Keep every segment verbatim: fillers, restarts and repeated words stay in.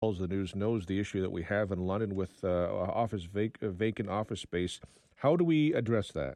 follows the news knows the issue that we have in London with uh, office vac- vacant office space. How do we address that?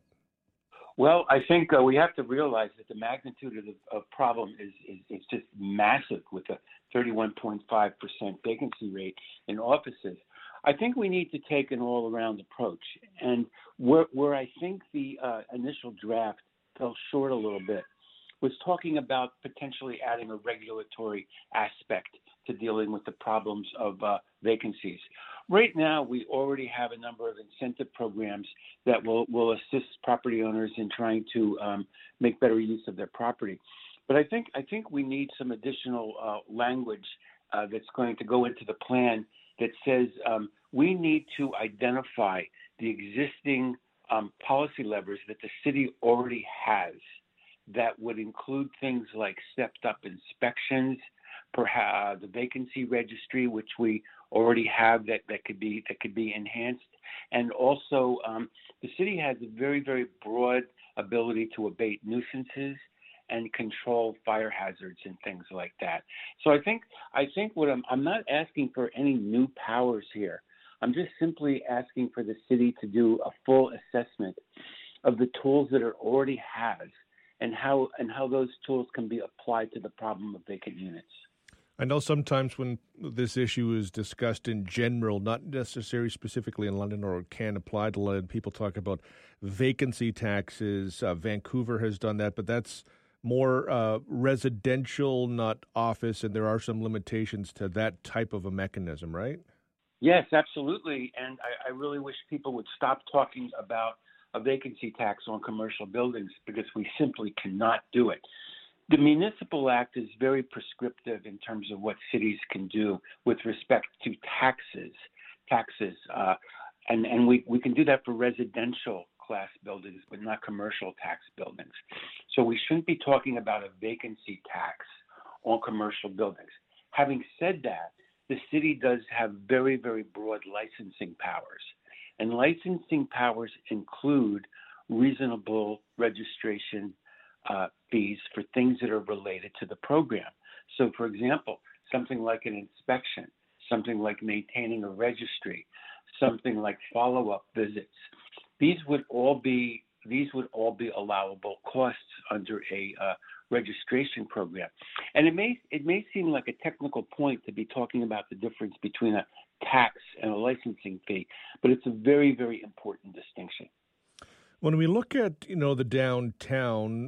Well, I think uh, we have to realize that the magnitude of the of problem is, is, is just massive with a thirty-one point five percent vacancy rate in offices. I think we need to take an all-around approach. And where, where I think the uh, initial draft fell short a little bit was talking about potentially adding a regulatory aspect to dealing with the problems of uh, vacancies. Right now, we already have a number of incentive programs that will, will assist property owners in trying to um, make better use of their property. But I think I think we need some additional uh, language uh, that's going to go into the plan that says um, we need to identify the existing um, policy levers that the city already has that would include things like stepped-up inspections, perhaps the vacancy registry, which we already have that, that could be that could be enhanced, and also um, the city has a very very broad ability to abate nuisances and control fire hazards and things like that. So I think I think what I'm I'm not asking for any new powers here. I'm just simply asking for the city to do a full assessment of the tools that it already has and how and how those tools can be applied to the problem of vacant units. I know sometimes when this issue is discussed in general, not necessarily specifically in London or can apply to London, people talk about vacancy taxes. Uh, Vancouver has done that, but that's more uh, residential, not office, and there are some limitations to that type of a mechanism, right? Yes, absolutely. And I, I really wish people would stop talking about a vacancy tax on commercial buildings because we simply cannot do it. The Municipal Act is very prescriptive in terms of what cities can do with respect to taxes, taxes, uh, and, and we, we can do that for residential class buildings, but not commercial tax buildings. So we shouldn't be talking about a vacancy tax on commercial buildings. Having said that, the city does have very, very broad licensing powers. And licensing powers include reasonable registration uh, fees for things that are related to the program. So, for example, something like an inspection, something like maintaining a registry, something like follow-up visits. These would all be these would all be allowable costs under a uh, registration program. And it may it may seem like a technical point to be talking about the difference between a tax and a licensing fee, but it's a very, very important distinction. When we look at, you know, the downtown,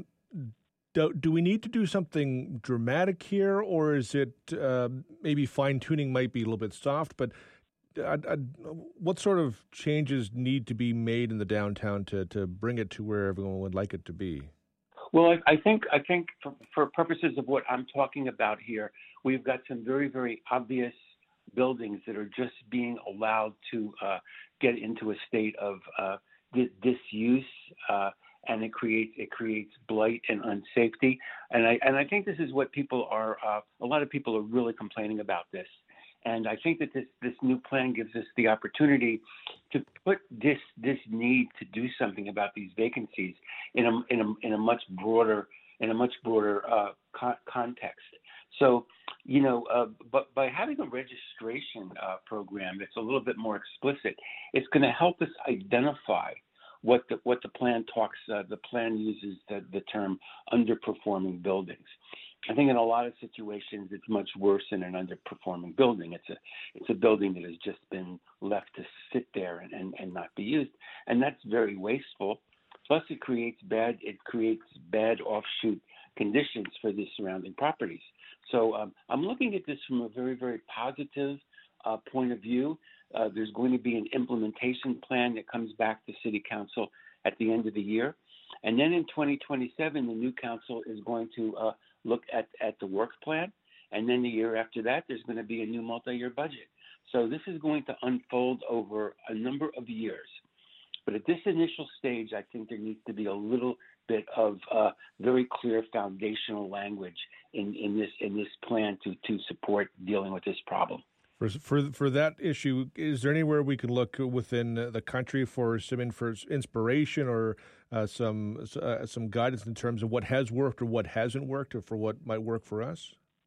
do, do we need to do something dramatic here, or is it uh, maybe fine-tuning might be a little bit soft, but I, I, what sort of changes need to be made in the downtown to, to bring it to where everyone would like it to be? Well, I, I think I think for, for purposes of what I'm talking about here, we've got some very, very obvious buildings that are just being allowed to uh, get into a state of uh, disuse, uh, and it creates it creates blight and unsafety. And I and I think this is what people are. Uh, a lot of people are really complaining about this. And I think that this, this new plan gives us the opportunity to put this this need to do something about these vacancies in a in a in a much broader in a much broader uh, co- context. So, you know, uh, but by having a registration uh, program that's a little bit more explicit, it's going to help us identify what the what the plan talks. Uh, the plan uses the, the term underperforming buildings. I think in a lot of situations, it's much worse than an underperforming building. It's a it's a building that has just been left to sit there and, and, and not be used, and that's very wasteful. Plus, it creates bad it creates bad offshoot conditions for the surrounding properties. So um, I'm looking at this from a very very positive uh, point of view. Uh, there's going to be an implementation plan that comes back to City Council at the end of the year, and then in twenty twenty-seven, the new council is going to uh, look at, at the work plan, and then the year after that, there's going to be a new multi-year budget. So this is going to unfold over a number of years. But at this initial stage, I think there needs to be a little bit of uh, very clear foundational language in, in this in this plan to, to support dealing with this problem. For, for for that issue, is there anywhere we can look within the country for some inspiration or uh, some uh, some guidance in terms of what has worked or what hasn't worked, or for what might work for us?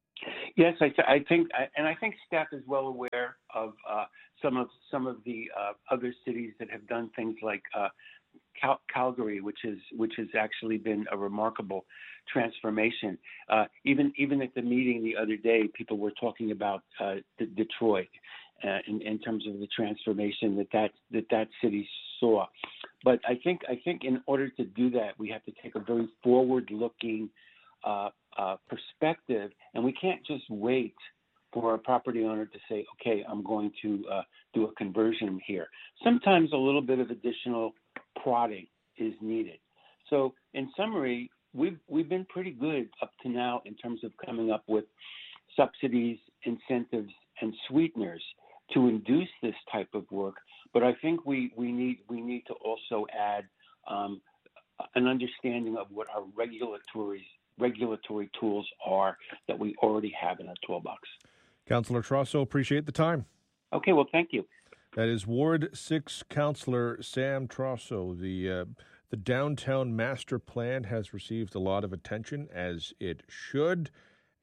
Yes, I, th- I think, and I think staff is well aware of uh, some of some of the uh, other cities that have done things like uh, Cal- Calgary, which is which has actually been a remarkable transformation. Uh, even even at the meeting the other day, people were talking about uh, D- Detroit uh, in, in terms of the transformation that that that that city saw. But I think I think in order to do that, we have to take a very forward-looking uh, uh, perspective, and we can't just wait for a property owner to say, okay, I'm going to uh, do a conversion here. Sometimes a little bit of additional prodding is needed. So in summary, we've, we've been pretty good up to now in terms of coming up with subsidies, incentives, and sweeteners to induce this type of work. But I think we, we need we need to also add um, an understanding of what our regulatory regulatory tools are that we already have in our toolbox. Councillor Trosso, appreciate the time. Okay, well, thank you. That is Ward six Councillor Sam Trosso. The uh, the downtown master plan has received a lot of attention, as it should,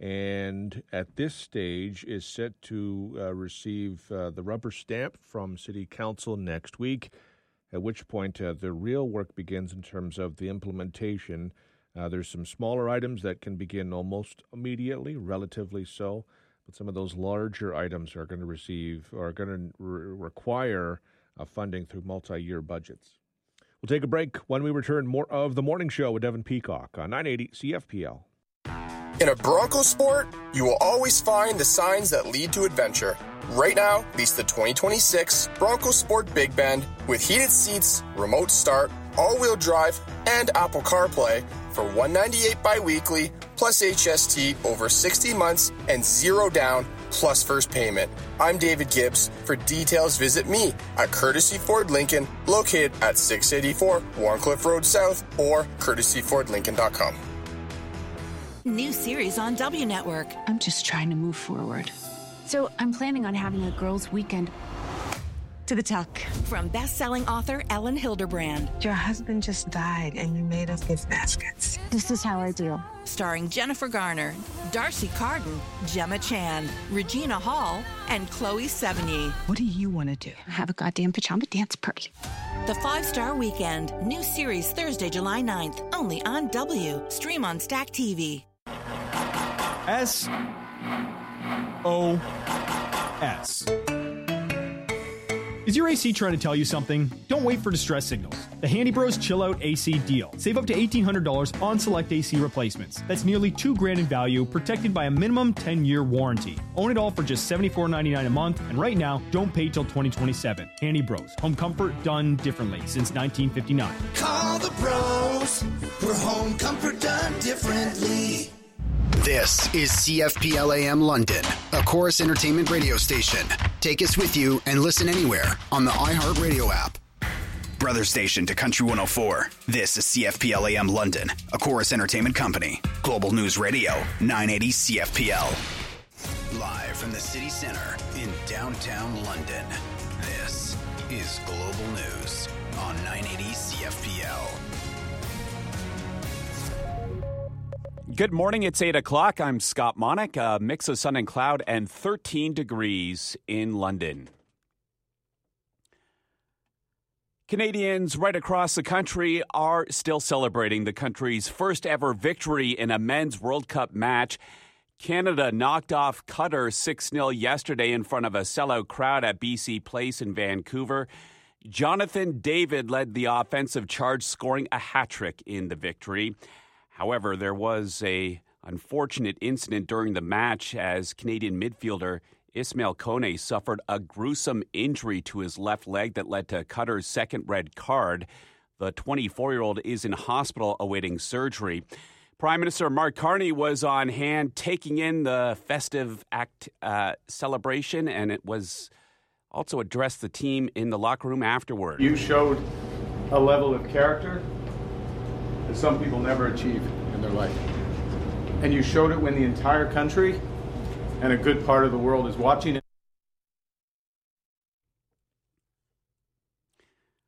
and at this stage is set to uh, receive uh, the rubber stamp from City Council next week, at which point uh, the real work begins in terms of the implementation. Uh, there's some smaller items that can begin almost immediately, relatively so. But some of those larger items are going to receive, or are going to re- require uh, funding through multi-year budgets. We'll take a break. When we return, more of The Morning Show with Devin Peacock on nine eighty C F P L. In a Bronco Sport, you will always find the signs that lead to adventure. Right now, lease the twenty twenty-six Bronco Sport Big Bend with heated seats, remote start, all-wheel drive, and Apple CarPlay for one hundred ninety-eight dollars bi-weekly plus H S T over sixty months and zero down plus first payment. I'm David Gibbs. For details, visit me at Courtesy Ford Lincoln, located at six eighty-four Warncliffe Road South, or courtesy ford lincoln dot com. New series on W Network. I'm just trying to move forward. So I'm planning on having a girls' weekend. To the tuck. From best-selling author Ellen Hilderbrand. Your husband just died and you made us gift baskets. This is how I do. Starring Jennifer Garner, Darcy Carden, Gemma Chan, Regina Hall, and Chloe Sevigny. What do you want to do? Have a goddamn pajama dance party. The Five-Star Weekend. New series Thursday, July ninth. Only on W. Stream on Stack T V. S O S. Is your A C trying to tell you something? Don't wait for distress signals. The Handy Bros Chill Out A C deal. Save up to eighteen hundred dollars on select A C replacements. That's nearly two grand in value, protected by a minimum ten-year warranty. Own it all for just seventy-four ninety-nine a month, and right now, don't pay till twenty twenty-seven. Handy Bros. Home comfort done differently since nineteen fifty-nine. Call the pros for home comfort done differently. This is C F P L A M London, a Chorus Entertainment radio station. Take us with you and listen anywhere on the iHeartRadio app. Brother station to Country one oh four. This is C F P L A M London, a Chorus Entertainment company. Global News Radio, nine eighty C F P L. Live from the city center in downtown London, this is Global News on nine eighty C F P L. Good morning. It's eight o'clock. I'm Scott Monick. A mix of sun and cloud and thirteen degrees in London. Canadians right across the country are still celebrating the country's first ever victory in a men's World Cup match. Canada knocked off Qatar six nil yesterday in front of a sellout crowd at B C Place in Vancouver. Jonathan David led the offensive charge, scoring a hat-trick in the victory. However, there was a unfortunate incident during the match as Canadian midfielder Ismail Kone suffered a gruesome injury to his left leg that led to Qatar's second red card. The twenty-four-year-old is in hospital awaiting surgery. Prime Minister Mark Carney was on hand taking in the festive act uh, celebration, and it was also addressed the team in the locker room afterward. You showed a level of character that some people never achieve in their life. And you showed it when the entire country and a good part of the world is watching it.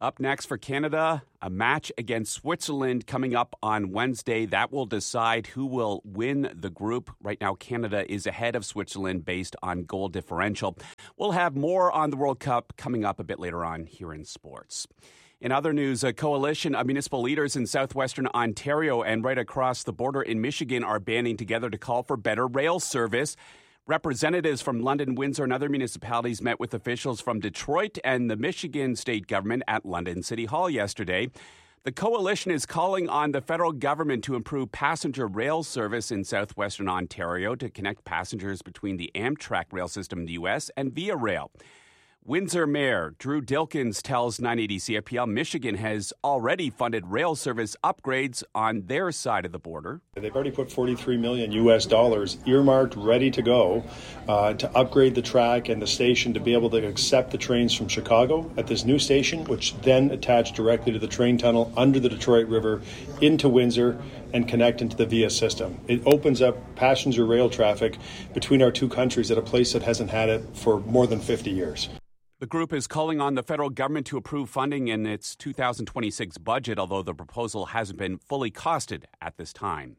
Up next for Canada, a match against Switzerland coming up on Wednesday. That will decide who will win the group. Right now, Canada is ahead of Switzerland based on goal differential. We'll have more on the World Cup coming up a bit later on here in sports. In other news, a coalition of municipal leaders in southwestern Ontario and right across the border in Michigan are banding together to call for better rail service. Representatives from London, Windsor, and other municipalities met with officials from Detroit and the Michigan state government at London City Hall yesterday. The coalition is calling on the federal government to improve passenger rail service in southwestern Ontario to connect passengers between the Amtrak rail system in the U S and Via Rail. Windsor Mayor Drew Dilkins tells nine eighty C F P L Michigan has already funded rail service upgrades on their side of the border. They've already put forty-three million U S dollars earmarked, ready to go, uh, to upgrade the track and the station to be able to accept the trains from Chicago at this new station, which then attach directly to the train tunnel under the Detroit River into Windsor and connect into the Via system. It opens up passenger rail traffic between our two countries at a place that hasn't had it for more than fifty years. The group is calling on the federal government to approve funding in its two thousand twenty-six budget, although the proposal hasn't been fully costed at this time.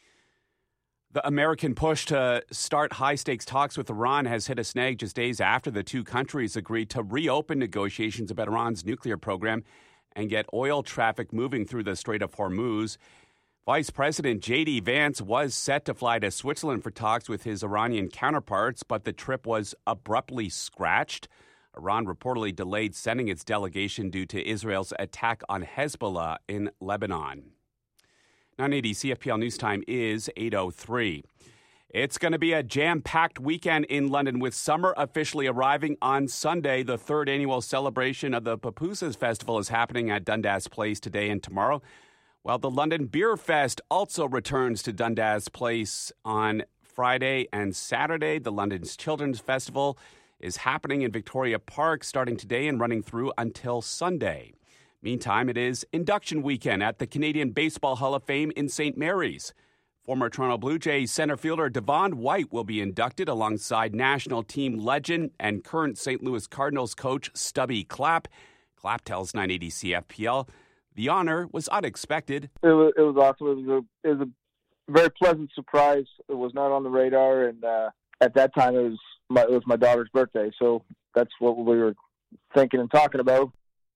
The American push to start high-stakes talks with Iran has hit a snag just days after the two countries agreed to reopen negotiations about Iran's nuclear program and get oil traffic moving through the Strait of Hormuz. Vice President J D Vance was set to fly to Switzerland for talks with his Iranian counterparts, but the trip was abruptly scratched. Iran reportedly delayed sending its delegation due to Israel's attack on Hezbollah in Lebanon. nine eighty C F P L News Time is eight oh three. It's going to be a jam-packed weekend in London with summer officially arriving on Sunday. The third annual celebration of the Papooses Festival is happening at Dundas Place today and tomorrow, while the London Beer Fest also returns to Dundas Place on Friday and Saturday. The London's Children's Festival is happening in Victoria Park starting today and running through until Sunday. Meantime, it is induction weekend at the Canadian Baseball Hall of Fame in Saint Mary's. Former Toronto Blue Jays center fielder Devon White will be inducted alongside national team legend and current Saint Louis Cardinals coach Stubby Clapp. Clapp tells nine eighty C F P L the honor was unexpected. It was, it was awesome. It was, a, it was a very pleasant surprise. It was not on the radar, and uh, at that time it was My, it was my daughter's birthday, so that's what we were thinking and talking about.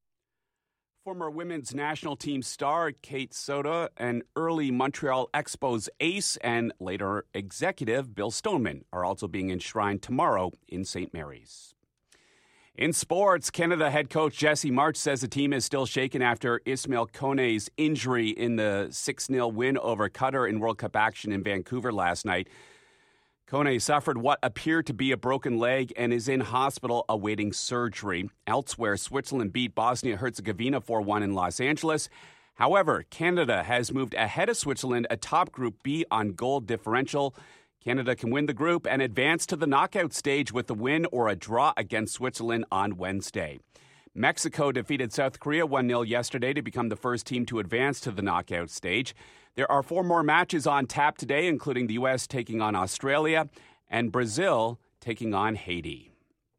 Former women's national team star Kate Soda and early Montreal Expos ace and later executive Bill Stoneman are also being enshrined tomorrow in Saint Mary's. In sports, Canada head coach Jesse March says the team is still shaken after Ismail Kone's injury in the six nil win over Qatar in World Cup action in Vancouver last night. Kone suffered what appeared to be a broken leg and is in hospital awaiting surgery. Elsewhere, Switzerland beat Bosnia-Herzegovina four one in Los Angeles. However, Canada has moved ahead of Switzerland atop Group B on goal differential. Canada can win the group and advance to the knockout stage with a win or a draw against Switzerland on Wednesday. Mexico defeated South Korea one nil yesterday to become the first team to advance to the knockout stage. There are four more matches on tap today, including the U S taking on Australia and Brazil taking on Haiti.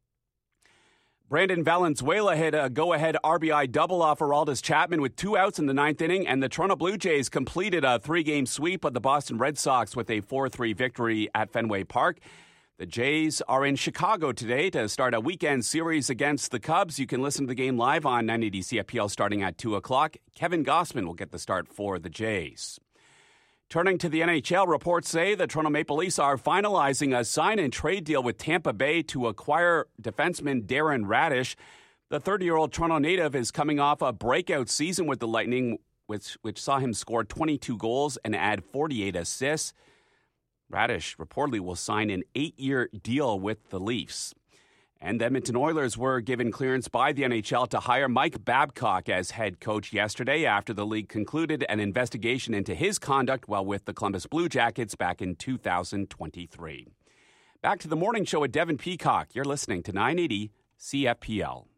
Brandon Valenzuela hit a go-ahead R B I double off Aroldis Chapman with two outs in the ninth inning, and the Toronto Blue Jays completed a three-game sweep of the Boston Red Sox with a four three victory at Fenway Park. The Jays are in Chicago today to start a weekend series against the Cubs. You can listen to the game live on nine eighty C F P L starting at two o'clock. Kevin Gossman will get the start for the Jays. Turning to the N H L, reports say the Toronto Maple Leafs are finalizing a sign-and-trade deal with Tampa Bay to acquire defenseman Darren Raddysh. The thirty-year-old Toronto native is coming off a breakout season with the Lightning, which, which saw him score twenty-two goals and add forty-eight assists. Raddysh reportedly will sign an eight-year deal with the Leafs. And the Edmonton Oilers were given clearance by the N H L to hire Mike Babcock as head coach yesterday after the league concluded an investigation into his conduct while with the Columbus Blue Jackets back in two thousand twenty-three. Back to the morning show with Devin Peacock. You're listening to nine eighty C F P L.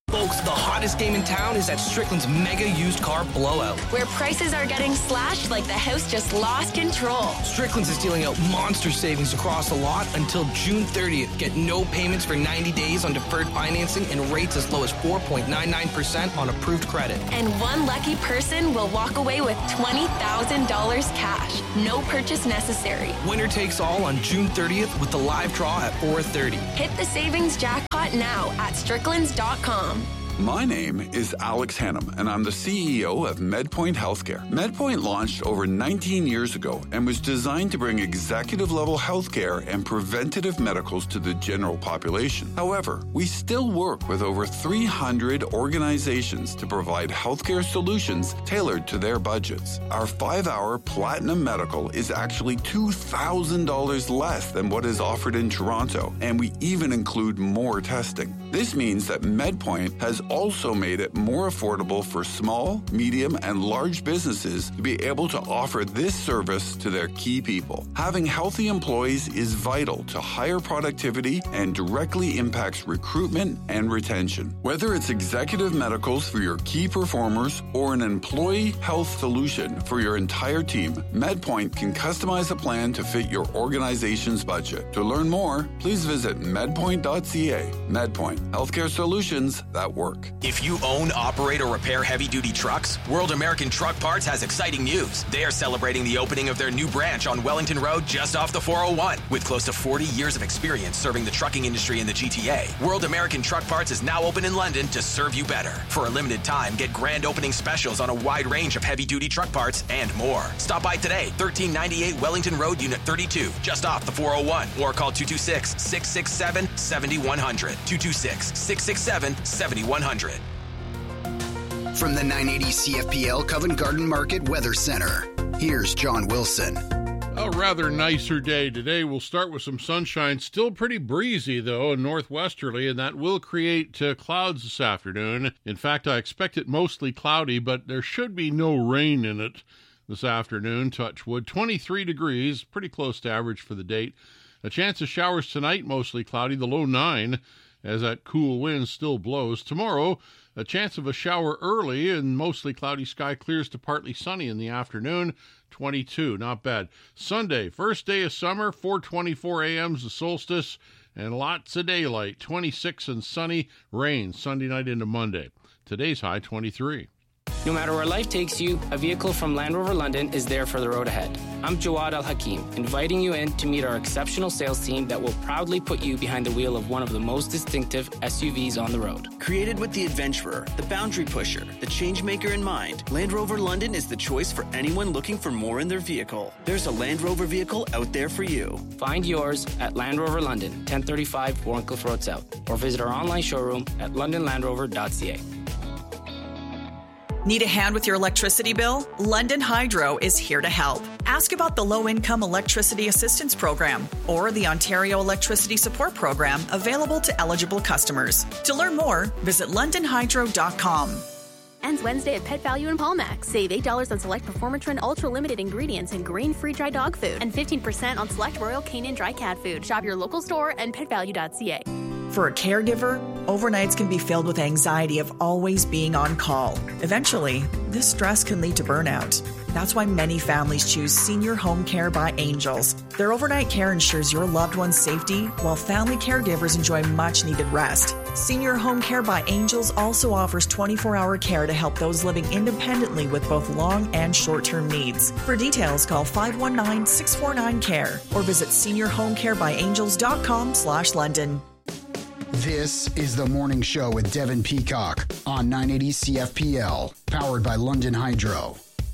Folks, the hottest game in town is at Strickland's Mega Used Car Blowout, where prices are getting slashed like the house just lost control. Strickland's is dealing out monster savings across the lot until June thirtieth. Get no payments for ninety days on deferred financing and rates as low as four point nine nine percent on approved credit. And one lucky person will walk away with twenty thousand dollars cash. No purchase necessary. Winner takes all on June thirtieth with the live draw at four thirty. Hit the savings jackpot now at stricklands dot com. My name is Alex Hannum, and I'm the C E O of MedPoint Healthcare. MedPoint launched over nineteen years ago and was designed to bring executive-level healthcare and preventative medicals to the general population. However, we still work with over three hundred organizations to provide healthcare solutions tailored to their budgets. Our five-hour Platinum Medical is actually two thousand dollars less than what is offered in Toronto, and we even include more testing. This means that MedPoint has also made it more affordable for small, medium, and large businesses to be able to offer this service to their key people. Having healthy employees is vital to higher productivity and directly impacts recruitment and retention. Whether it's executive medicals for your key performers or an employee health solution for your entire team, MedPoint can customize a plan to fit your organization's budget. To learn more, please visit medpoint dot c a. MedPoint, healthcare solutions that work. If you own, operate, or repair heavy-duty trucks, World American Truck Parts has exciting news. They are celebrating the opening of their new branch on Wellington Road just off the four oh one. With close to forty years of experience serving the trucking industry in the G T A, World American Truck Parts is now open in London to serve you better. For a limited time, get grand opening specials on a wide range of heavy-duty truck parts and more. Stop by today, thirteen ninety-eight Wellington Road, Unit thirty-two, just off the four oh one, or call two two six, six six seven, seven one zero zero, two two six, six six seven, seven one zero zero. From the nine eighty C F P L Covent Garden Market Weather Center, here's John Wilson. A rather nicer day today. We'll start with some sunshine. Still pretty breezy, though, and northwesterly, and that will create uh, clouds this afternoon. In fact, I expect it mostly cloudy, but there should be no rain in it this afternoon. Touch wood. twenty-three degrees, pretty close to average for the date. A chance of showers tonight, mostly cloudy, the low nine, as that cool wind still blows. Tomorrow, a chance of a shower early and mostly cloudy sky clears to partly sunny in the afternoon, twenty-two, not bad. Sunday, first day of summer, four twenty-four a m is the solstice, and lots of daylight, twenty-six and sunny, rain Sunday night into Monday. Today's high, twenty-three. No matter where life takes you, a vehicle from Land Rover London is there for the road ahead. I'm Jawad Al-Hakim, inviting you in to meet our exceptional sales team that will proudly put you behind the wheel of one of the most distinctive S U Vs on the road. Created with the adventurer, the boundary pusher, the change maker in mind, Land Rover London is the choice for anyone looking for more in their vehicle. There's a Land Rover vehicle out there for you. Find yours at Land Rover London, ten thirty-five Warncliffe Road South, or visit our online showroom at london land rover dot c a. Need a hand with your electricity bill? London Hydro is here to help. Ask about the Low-Income Electricity Assistance Program or the Ontario Electricity Support Program available to eligible customers. To learn more, visit london hydro dot com. Ends Wednesday at Pet Value in Palmac. Save eight dollars on select Performatrin Ultra Limited ingredients and grain-free dry dog food and fifteen percent on select Royal Canin dry cat food. Shop your local store and pet value dot c a. For a caregiver, overnights can be filled with anxiety of always being on call. Eventually, this stress can lead to burnout. That's why many families choose Senior Home Care by Angels. Their overnight care ensures your loved one's safety, while family caregivers enjoy much-needed rest. Senior Home Care by Angels also offers twenty-four hour care to help those living independently with both long and short-term needs. For details, call five one nine, six four nine, C A R E or visit senior home care by angels dot com slash London. This is The Morning Show with Devin Peacock on nine eighty C F P L, powered by London Hydro.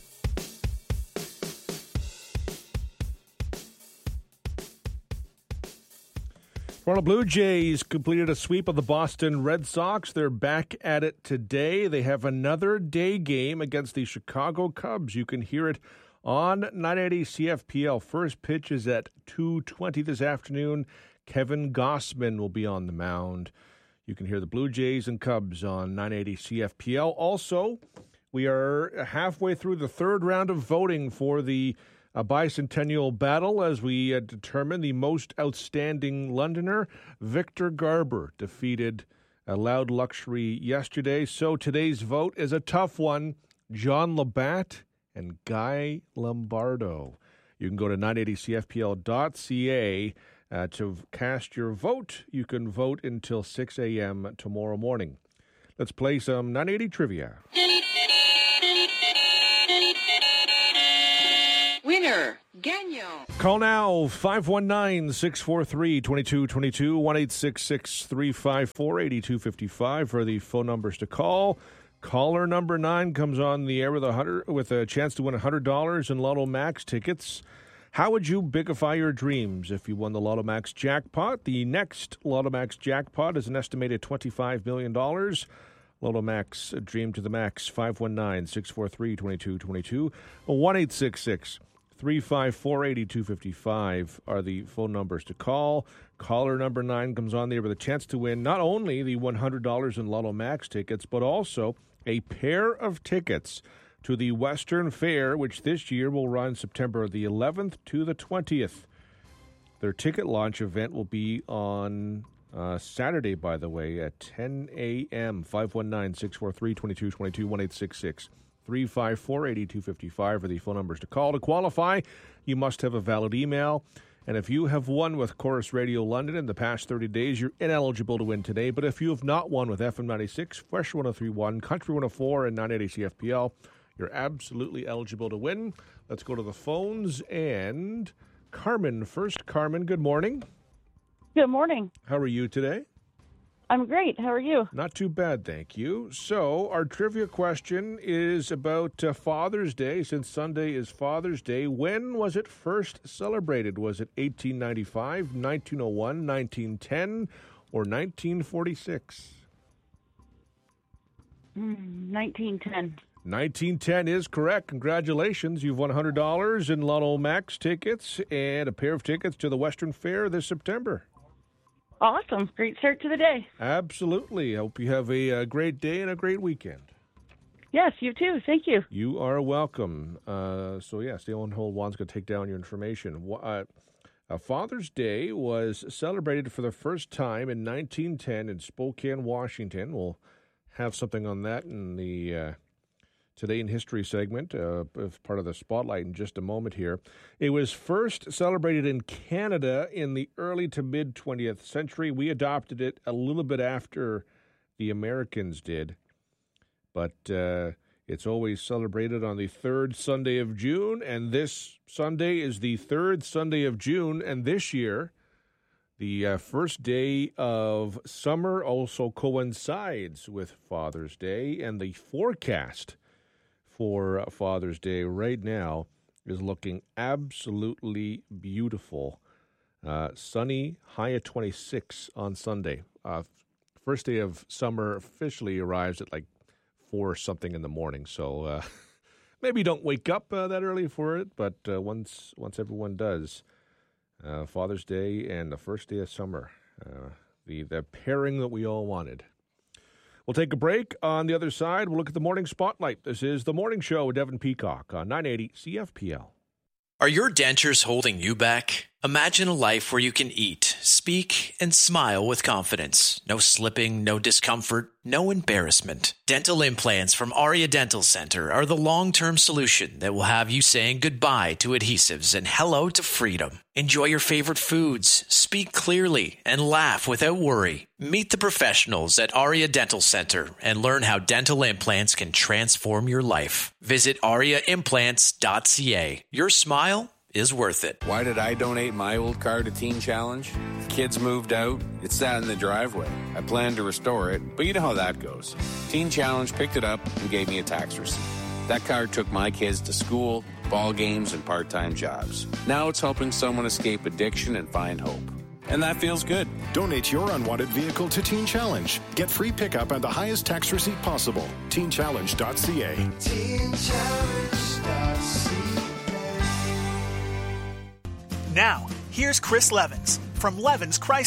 Toronto Blue Jays completed a sweep of the Boston Red Sox. They're back at it today. They have another day game against the Chicago Cubs. You can hear it on nine eighty C F P L. First pitch is at two twenty this afternoon. Kevin Gossman will be on the mound. You can hear the Blue Jays and Cubs on nine eighty C F P L. Also, we are halfway through the third round of voting for the uh, bicentennial battle as we uh, determine the most outstanding Londoner. Victor Garber defeated a loud luxury yesterday. So today's vote is a tough one. John Labatt and Guy Lombardo. You can go to nine eighty C F P L dot C A uh, to cast your vote. You can vote until six a.m. tomorrow morning. Let's play some nine eighty trivia. Winner, Gagnon. Call now, five one nine, six four three, two two two two, one eight six six, three five four, eight two five five for the phone numbers to call. Caller number nine comes on the air with a hundred with a chance to win one hundred dollars in Lotto Max tickets. How would you bigify your dreams if you won the Lotto Max jackpot? The next Lotto Max jackpot is an estimated twenty-five million dollars. Lotto Max, dream to the max, five one nine, six four three, two two two two, one eight six six, three five four, eight two five five are the phone numbers to call. Caller number nine comes on there with a chance to win not only the one hundred dollars in Lotto Max tickets, but also a pair of tickets to the Western Fair, which this year will run September the eleventh to the twentieth. Their ticket launch event will be on uh, Saturday, by the way, at ten a.m. five one nine, six four three, two two two two, one eight six six, three five four, eight two five five are the phone numbers to call. To qualify, you must have a valid email. And if you have won with Chorus Radio London in the past thirty days, you're ineligible to win today. But if you have not won with F M ninety-six, Fresh one oh three point one, Country one oh four, and nine eighty C F P L, you're absolutely eligible to win. Let's go to the phones. And Carmen first. Carmen, good morning. Good morning. How are you today? I'm great. How are you? Not too bad, thank you. So our trivia question is about uh, Father's Day. Since Sunday is Father's Day, when was it first celebrated? Was it eighteen ninety-five, nineteen oh one, nineteen ten, or nineteen forty-six? Mm, nineteen ten. nineteen ten is correct. Congratulations. You've won one hundred dollars in Lotto Max tickets and a pair of tickets to the Western Fair this September. Awesome. Great start to the day. Absolutely. I hope you have a, a great day and a great weekend. Yes, you too. Thank you. You are welcome. Uh, so, yes, stay on hold. Juan's going to take down your information. Uh, uh, Father's Day was celebrated for the first time in nineteen ten in Spokane, Washington. We'll have something on that in the uh, Today in History segment, uh, as part of the Spotlight in just a moment here. It was first celebrated in Canada in the early to mid-twentieth century. We adopted it a little bit after the Americans did, but uh, it's always celebrated on the third Sunday of June, and this Sunday is the third Sunday of June, and this year, the uh, first day of summer also coincides with Father's Day, and the forecast for Father's Day right now is looking absolutely beautiful. Uh, sunny, high at twenty-six on Sunday. Uh, first day of summer officially arrives at like four something in the morning. So uh, maybe don't wake up uh, that early for it, but uh, once once everyone does, uh, Father's Day and the first day of summer, uh, the the pairing that we all wanted. We'll take a break. On the other side, we'll look at the Morning Spotlight. This is The Morning Show with Devin Peacock on nine eighty C F P L. Are your dentures holding you back? Imagine a life where you can eat, speak, and smile with confidence. No slipping, no discomfort, no embarrassment. Dental implants from Aria Dental Center are the long-term solution that will have you saying goodbye to adhesives and hello to freedom. Enjoy your favorite foods, speak clearly, and laugh without worry. Meet the professionals at Aria Dental Center and learn how dental implants can transform your life. Visit aria implants dot c a. Your smile is worth it. Why did I donate my old car to Teen Challenge? Kids moved out. It sat in the driveway. I planned to restore it, but you know how that goes. Teen Challenge picked it up and gave me a tax receipt. That car took my kids to school, ball games, and part-time jobs. Now it's helping someone escape addiction and find hope. And that feels good. Donate your unwanted vehicle to Teen Challenge. Get free pickup and the highest tax receipt possible. teen challenge dot c a. teen challenge dot c a. Now, here's Chris Levins from Levins Chrysler.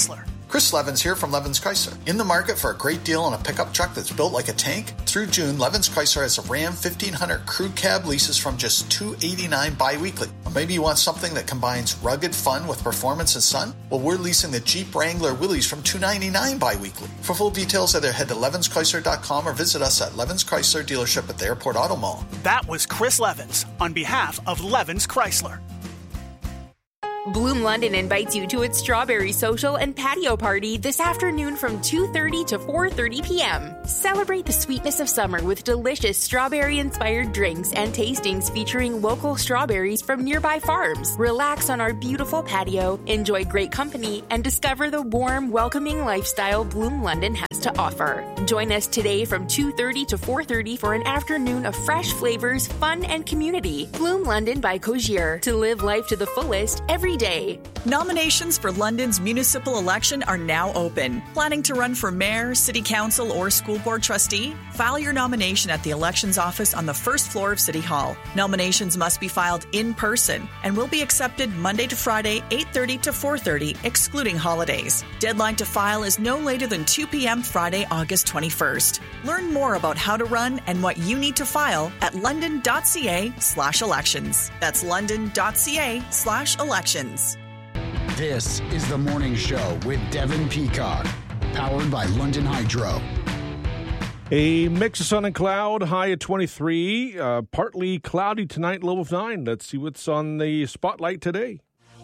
Chris Levins here from Levins Chrysler. In the market for a great deal on a pickup truck that's built like a tank? Through June, Levins Chrysler has a Ram fifteen hundred crew cab leases from just two hundred eighty-nine dollars bi-weekly. Or maybe you want something that combines rugged fun with performance and sun? Well, we're leasing the Jeep Wrangler Willys from two hundred ninety-nine dollars bi-weekly. For full details, either head to levins chrysler dot com or visit us at Levins Chrysler dealership at the Airport Auto Mall. That was Chris Levins on behalf of Levins Chrysler. Bloom London invites you to its Strawberry Social and Patio Party this afternoon from two thirty to four thirty p.m. Celebrate the sweetness of summer with delicious strawberry-inspired drinks and tastings featuring local strawberries from nearby farms. Relax on our beautiful patio, enjoy great company, and discover the warm, welcoming lifestyle Bloom London has to offer. Join us today from two thirty to four thirty for an afternoon of fresh flavors, fun, and community. Bloom London by Cogier. To live life to the fullest every day. Nominations for London's municipal election are now open. Planning to run for mayor, city council, or school board trustee? File your nomination at the elections office on the first floor of City Hall. Nominations must be filed in person and will be accepted Monday to Friday, eight thirty to four thirty, excluding holidays. Deadline to file is no later than two p.m. Friday, August twenty-first. Learn more about how to run and what you need to file at london.ca slash elections. That's london.ca slash elections. This is The Morning Show with Devin Peacock, powered by London Hydro. A mix of sun and cloud, high at twenty-three, uh, partly cloudy tonight, low of nine. Let's see what's on the spotlight today.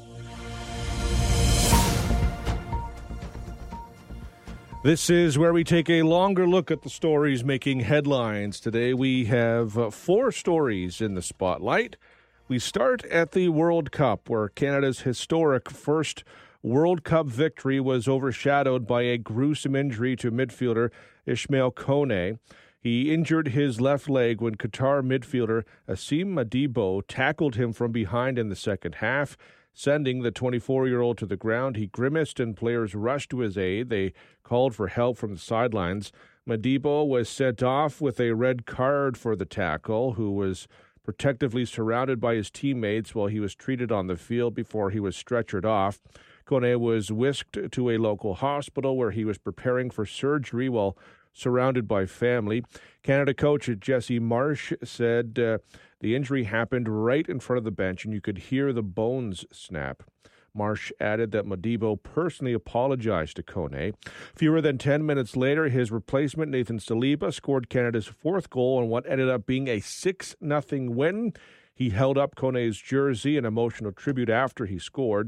This is where we take a longer look at the stories making headlines. Today we have uh, four stories in the spotlight. We start at the World Cup, where Canada's historic first World Cup victory was overshadowed by a gruesome injury to midfielder Ismail Kone. He injured his left leg when Qatar midfielder Asim Madibo tackled him from behind in the second half, sending the twenty-four-year-old to the ground. He grimaced and players rushed to his aid. They called for help from the sidelines. Madibo was sent off with a red card for the tackle, who was protectively surrounded by his teammates while he was treated on the field before he was stretchered off. Kone was whisked to a local hospital where he was preparing for surgery while surrounded by family. Canada coach Jesse Marsh said uh, the injury happened right in front of the bench and you could hear the bones snap. Marsh added that Madibo personally apologized to Kone. Fewer than ten minutes later, his replacement, Nathan Saliba, scored Canada's fourth goal on what ended up being a six nothing win. He held up Kone's jersey, an emotional tribute after he scored.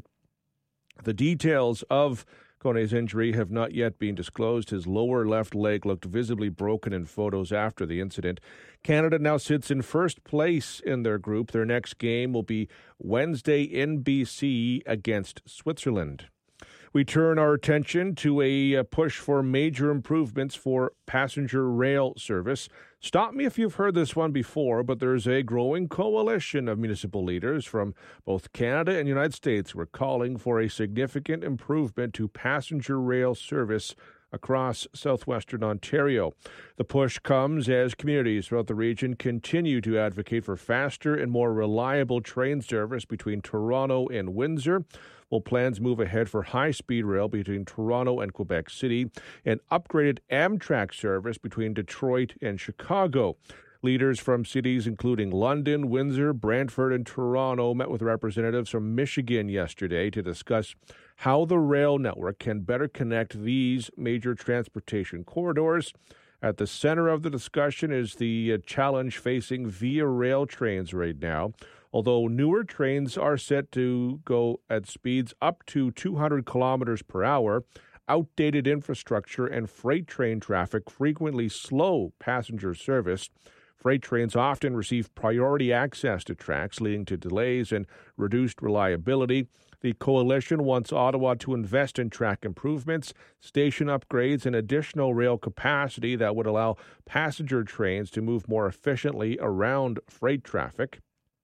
The details of Kone's injury have not yet been disclosed. His lower left leg looked visibly broken in photos after the incident. Canada now sits in first place in their group. Their next game will be Wednesday in B C against Switzerland. We turn our attention to a push for major improvements for passenger rail service. Stop me if you've heard this one before, but there's a growing coalition of municipal leaders from both Canada and the United States who are calling for a significant improvement to passenger rail service across southwestern Ontario. The push comes as communities throughout the region continue to advocate for faster and more reliable train service between Toronto and Windsor, while plans move ahead for high-speed rail between Toronto and Quebec City and upgraded Amtrak service between Detroit and Chicago. Leaders from cities including London, Windsor, Brantford, and Toronto met with representatives from Michigan yesterday to discuss how the rail network can better connect these major transportation corridors. At the center of the discussion is the challenge facing Via Rail trains right now. Although newer trains are set to go at speeds up to two hundred kilometers per hour, outdated infrastructure and freight train traffic frequently slow passenger service. Freight trains often receive priority access to tracks, leading to delays and reduced reliability. The coalition wants Ottawa to invest in track improvements, station upgrades, and additional rail capacity that would allow passenger trains to move more efficiently around freight traffic.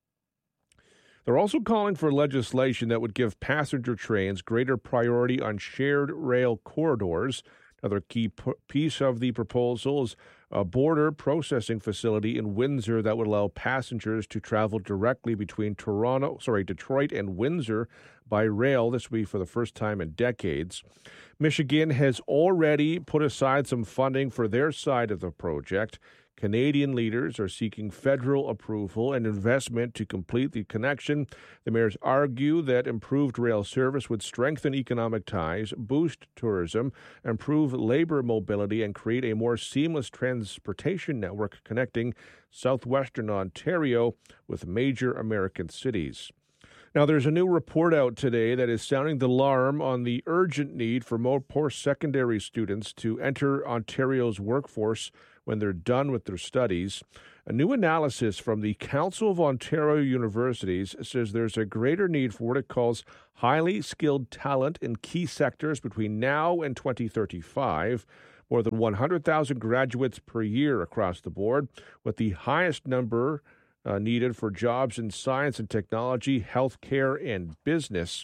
They're also calling for legislation that would give passenger trains greater priority on shared rail corridors. Another key p- piece of the proposal is a border processing facility in Windsor that would allow passengers to travel directly between Toronto, sorry, Detroit and Windsor by rail. This will be for the first time in decades. Michigan has already put aside some funding for their side of the project. Canadian leaders are seeking federal approval and investment to complete the connection. The mayors argue that improved rail service would strengthen economic ties, boost tourism, improve labor mobility, and create a more seamless transportation network connecting southwestern Ontario with major American cities. Now, there's a new report out today that is sounding the alarm on the urgent need for more post-secondary students to enter Ontario's workforce when they're done with their studies. A new analysis from the Council of Ontario Universities says there's a greater need for what it calls highly skilled talent in key sectors between now and twenty thirty-five. More than one hundred thousand graduates per year across the board, with the highest number uh, needed for jobs in science and technology, healthcare, and business.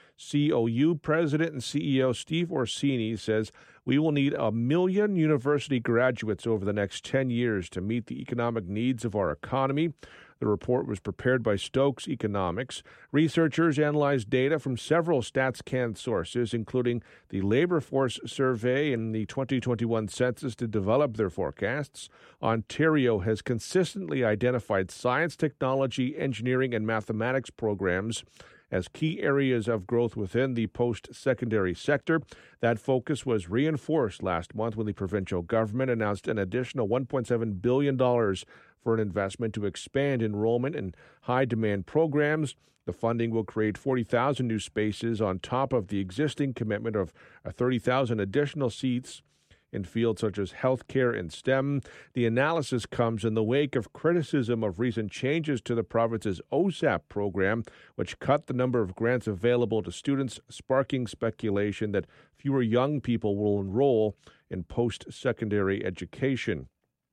C O U President and C E O Steve Orsini says we will need a million university graduates over the next ten years to meet the economic needs of our economy. The report was prepared by Stokes Economics. Researchers analyzed data from several StatsCan sources, including the Labor Force Survey and the twenty twenty-one census, to develop their forecasts. Ontario has consistently identified science, technology, engineering, and mathematics programs as key areas of growth within the post-secondary sector. That focus was reinforced last month when the provincial government announced an additional one point seven billion dollars for an investment to expand enrollment in high-demand programs. The funding will create forty thousand new spaces on top of the existing commitment of thirty thousand additional seats in fields such as healthcare and STEM. The analysis comes in the wake of criticism of recent changes to the province's O S A P program, which cut the number of grants available to students, sparking speculation that fewer young people will enroll in post-secondary education.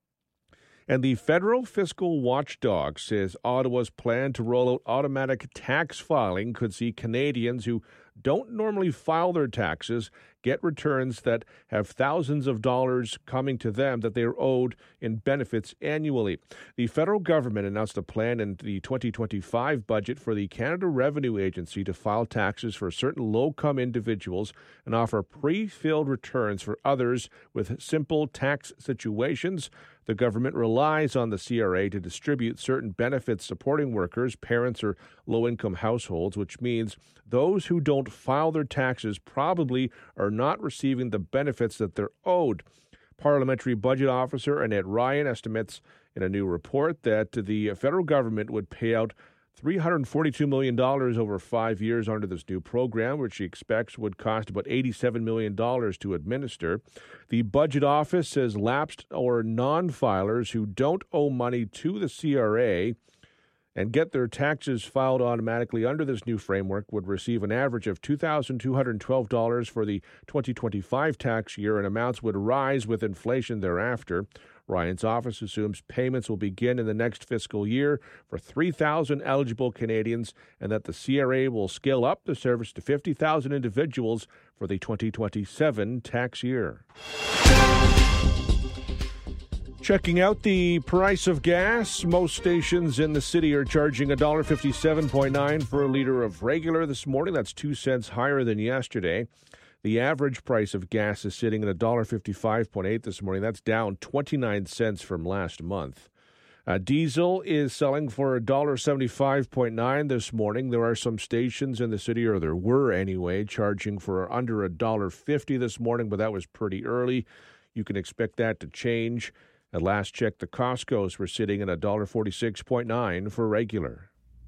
And the federal fiscal watchdog says Ottawa's plan to roll out automatic tax filing could see Canadians who don't normally file their taxes get returns that have thousands of dollars coming to them that they are owed in benefits annually. The federal government announced a plan in the twenty twenty-five budget for the Canada Revenue Agency to file taxes for certain low-income individuals and offer pre-filled returns for others with simple tax situations. The government relies on the C R A to distribute certain benefits supporting workers, parents, or low-income households, which means those who don't file their taxes probably are not receiving the benefits that they're owed. Parliamentary Budget Officer Annette Ryan estimates in a new report that the federal government would pay out three hundred forty-two million dollars over five years under this new program, which she expects would cost about eighty-seven million dollars to administer. The Budget Office says lapsed or non-filers who don't owe money to the C R A and get their taxes filed automatically under this new framework would receive an average of two thousand two hundred twelve dollars for the twenty twenty-five tax year, and amounts would rise with inflation thereafter. Ryan's office assumes payments will begin in the next fiscal year for three thousand eligible Canadians, and that the C R A will scale up the service to fifty thousand individuals for the twenty twenty-seven tax year. Checking out the price of gas, most stations in the city are charging one dollar fifty-seven point nine for a liter of regular this morning. That's two cents higher than yesterday. The average price of gas is sitting at one dollar fifty-five point eight this morning. That's down twenty-nine cents from last month. Uh, diesel is selling for one dollar seventy-five point nine this morning. There are some stations in the city, or there were anyway, charging for under one dollar fifty this morning, but that was pretty early. You can expect that to change. At last check, the Costco's were sitting at one dollar forty-six point nine for regular.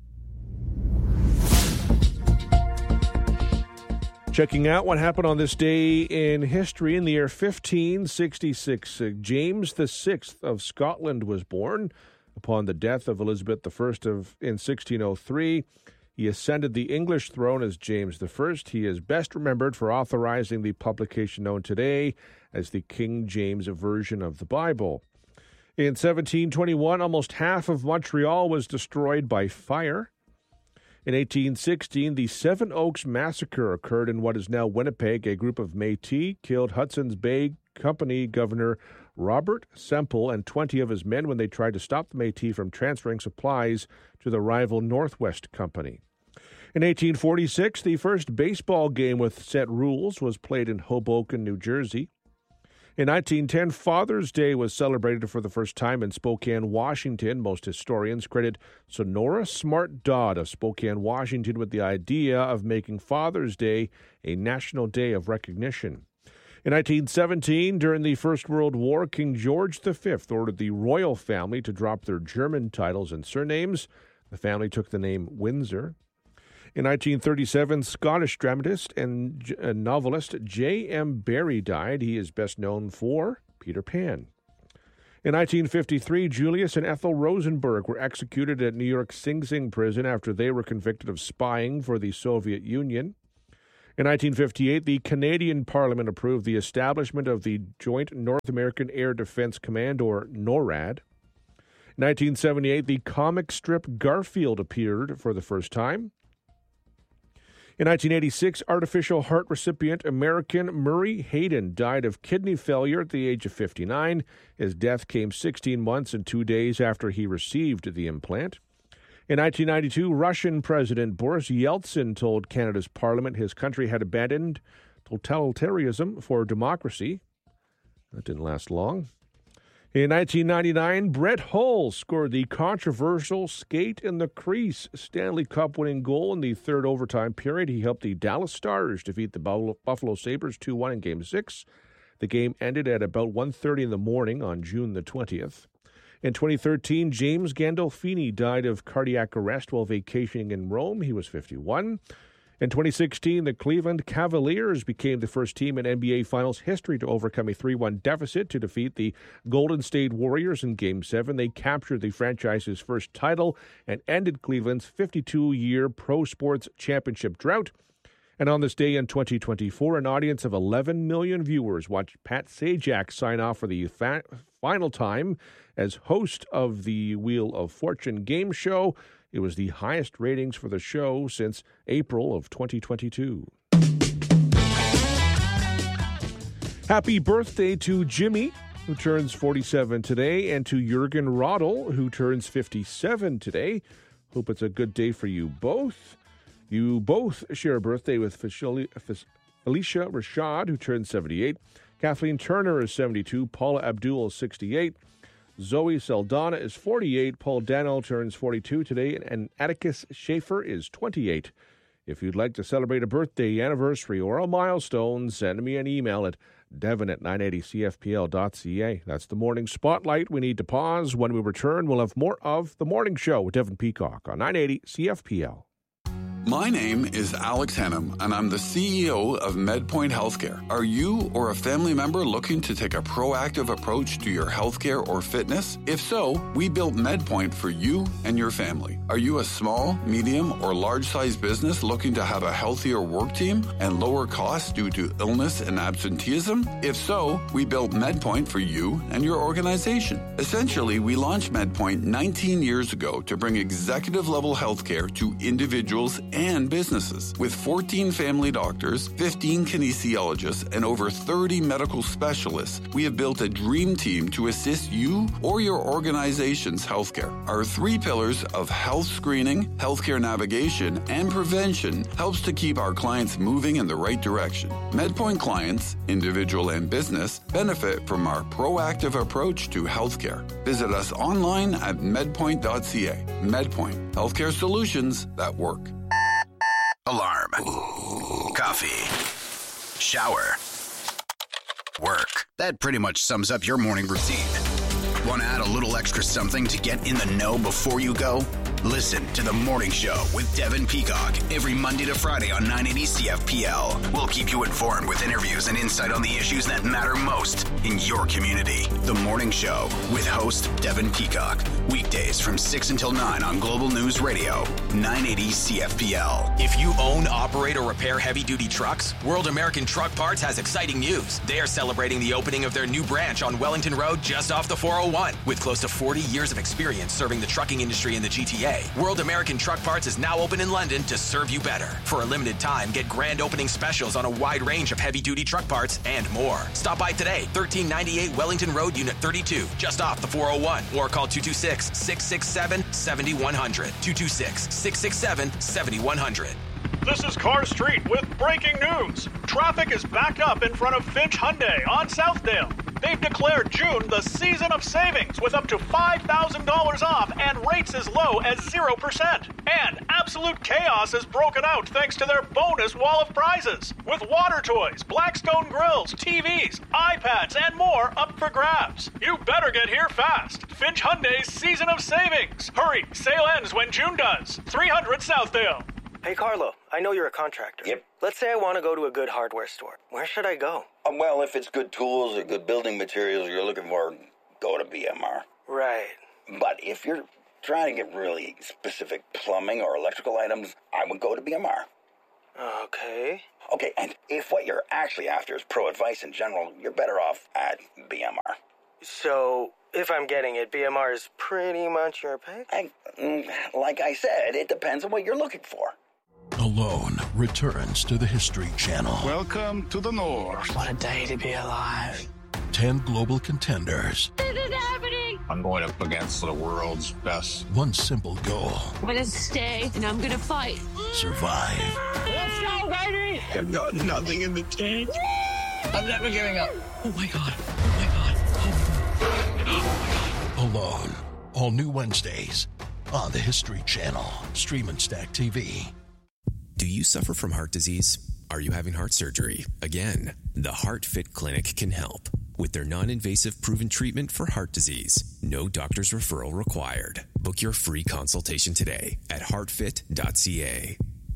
Checking out what happened on this day in history. In the year fifteen sixty-six, uh, James the Sixth of Scotland was born. Upon the death of Elizabeth the First of, in sixteen oh three, he ascended the English throne as James the First. He is best remembered for authorizing the publication known today as the King James Version of the Bible. In seventeen twenty-one, almost half of Montreal was destroyed by fire. In eighteen sixteen, the Seven Oaks Massacre occurred in what is now Winnipeg. A group of Métis killed Hudson's Bay Company Governor Robert Semple and twenty of his men when they tried to stop the Métis from transferring supplies to the rival Northwest Company. In eighteen forty-six, the first baseball game with set rules was played in Hoboken, New Jersey. In nineteen ten, Father's Day was celebrated for the first time in Spokane, Washington. Most historians credit Sonora Smart Dodd of Spokane, Washington, with the idea of making Father's Day a national day of recognition. In nineteen seventeen, during the First World War, King George the Fifth ordered the royal family to drop their German titles and surnames. The family took the name Windsor. In nineteen thirty-seven, Scottish dramatist and novelist J M Barrie died. He is best known for Peter Pan. In nineteen fifty-three, Julius and Ethel Rosenberg were executed at New York Sing Sing prison after they were convicted of spying for the Soviet Union. In nineteen fifty-eight, the Canadian Parliament approved the establishment of the Joint North American Air Defense Command, or NORAD. In nineteen seventy-eight, the comic strip Garfield appeared for the first time. In nineteen eighty-six, artificial heart recipient American Murray Hayden died of kidney failure at the age of fifty-nine. His death came sixteen months and two days after he received the implant. In nineteen ninety-two, Russian President Boris Yeltsin told Canada's parliament his country had abandoned totalitarianism for democracy. That didn't last long. In nineteen ninety-nine, Brett Hull scored the controversial skate in the crease Stanley Cup winning goal in the third overtime period. He helped the Dallas Stars defeat the Buffalo Sabres two one in Game six. The game ended at about one thirty in the morning on June the twentieth. In twenty thirteen, James Gandolfini died of cardiac arrest while vacationing in Rome. He was fifty-one. In twenty sixteen, the Cleveland Cavaliers became the first team in N B A Finals history to overcome a three one deficit to defeat the Golden State Warriors in Game seven. They captured the franchise's first title and ended Cleveland's fifty-two-year pro sports championship drought. And on this day in twenty twenty-four, an audience of eleven million viewers watched Pat Sajak sign off for the fa- final time as host of the Wheel of Fortune game show. It was the highest ratings for the show since April of twenty twenty-two. Happy birthday to Jimmy, who turns forty-seven today, and to Jürgen Rodel, who turns fifty-seven today. Hope it's a good day for you both. You both share a birthday with Felicia Rashad, who turns seventy-eight. Kathleen Turner is seventy-two. Paula Abdul is sixty-eight. Zoe Saldana is forty-eight. Paul Dano turns forty-two today. And Atticus Schaefer is twenty-eight. If you'd like to celebrate a birthday, anniversary, or a milestone, send me an email at devon at nine eighty c f p l dot c a. That's the Morning Spotlight. We need to pause. When we return, we'll have more of The Morning Show with Devon Peacock on nine eighty C F P L. My name is Alex Hannum, and I'm the C E O of MedPoint Healthcare. Are you or a family member looking to take a proactive approach to your healthcare or fitness? If so, we built MedPoint for you and your family. Are you a small, medium, or large-sized business looking to have a healthier work team and lower costs due to illness and absenteeism? If so, we built MedPoint for you and your organization. Essentially, we launched MedPoint nineteen years ago to bring executive-level healthcare to individuals and businesses. With fourteen family doctors, fifteen kinesiologists, and over thirty medical specialists, we have built a dream team to assist you or your organization's healthcare. Our three pillars of health screening, healthcare navigation, and prevention helps to keep our clients moving in the right direction. MedPoint clients, individual and business, benefit from our proactive approach to healthcare. Visit us online at medpoint dot c a. MedPoint, healthcare solutions that work. Alarm. Coffee. Shower. Work. That pretty much sums up your morning routine. Want to add a little extra something to get in the know before you go? Listen to The Morning Show with Devon Peacock every Monday to Friday on nine eighty C F P L. We'll keep you informed with interviews and insight on the issues that matter most in your community. The Morning Show with host Devon Peacock. Weekdays from six until nine on Global News Radio, nine eighty C F P L. If you own, operate, or repair heavy-duty trucks, World American Truck Parts has exciting news. They are celebrating the opening of their new branch on Wellington Road just off the four oh one. With close to forty years of experience serving the trucking industry in the G T A, today. World American Truck Parts is now open in London to serve you better. For a limited time, get grand opening specials on a wide range of heavy-duty truck parts and more. Stop by today, thirteen ninety-eight Wellington Road, Unit thirty-two, just off the four oh one, or call two two six, six six seven, seven one zero zero, two two six, six six seven, seven one zero zero. This is Car Street with breaking news. Traffic is backed up in front of Finch Hyundai on Southdale. They've declared June the season of savings with up to five thousand dollars off and rates as low as zero percent. And absolute chaos has broken out thanks to their bonus wall of prizes. With water toys, Blackstone grills, T Vs, iPads, and more up for grabs. You better get here fast. Finch Hyundai's season of savings. Hurry, sale ends when June does. three hundred Southdale. Hey, Carlo, I know you're a contractor. Yep. Let's say I want to go to a good hardware store. Where should I go? Um, well, if it's good tools or good building materials you're looking for, go to B M R. Right. But if you're trying to get really specific plumbing or electrical items, I would go to B M R. Okay. Okay, and if what you're actually after is pro advice in general, you're better off at B M R. So, if I'm getting it, B M R is pretty much your pick? I, like I said, it depends on what you're looking for. Alone returns to the History Channel. Welcome to the North. What a day to be alive. Ten global contenders. This is happening. I'm going up against the world's best. One simple goal. I'm going to stay, and I'm going to fight. Survive. Let's go, baby! I've got nothing in the tank. I'm never giving up. Oh, my God. Oh, my God. Oh, my God. Alone. All new Wednesdays on the History Channel. Stream and Stack T V. Do you suffer from heart disease? Are you having heart surgery? Again, the HeartFit Clinic can help with their non-invasive proven treatment for heart disease. No doctor's referral required. Book your free consultation today at heart fit dot c a.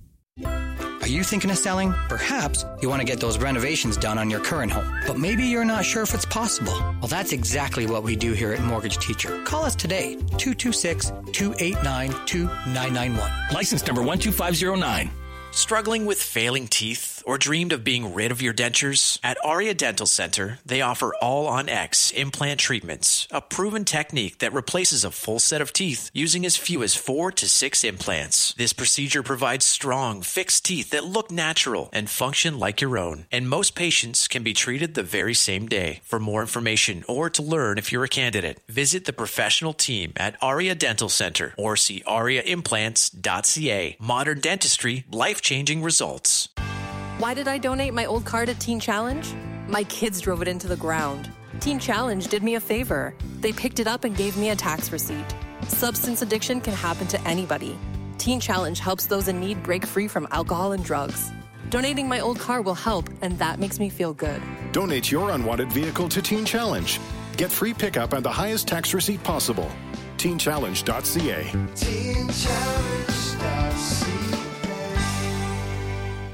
Are you thinking of selling? Perhaps you want to get those renovations done on your current home, but maybe you're not sure if it's possible. Well, that's exactly what we do here at Mortgage Teacher. Call us today, two two six, two eight nine, two nine nine one. License number one two five zero nine. Struggling with failing teeth or dreamed of being rid of your dentures? At Aria Dental Center, they offer All-on-X implant treatments, a proven technique that replaces a full set of teeth using as few as four to six implants. This procedure provides strong, fixed teeth that look natural and function like your own, and most patients can be treated the very same day. For more information or to learn if you're a candidate, visit the professional team at Aria Dental Center or see aria implants dot c a. Modern dentistry, life-changing results. Why did I donate my old car to Teen Challenge? My kids drove it into the ground. Teen Challenge did me a favor. They picked it up and gave me a tax receipt. Substance addiction can happen to anybody. Teen Challenge helps those in need break free from alcohol and drugs. Donating my old car will help, and that makes me feel good. Donate your unwanted vehicle to Teen Challenge. Get free pickup and the highest tax receipt possible. teen challenge dot c a. teen challenge dot c a.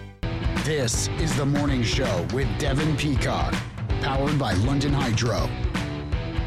This is The Morning Show with Devin Peacock, powered by London Hydro.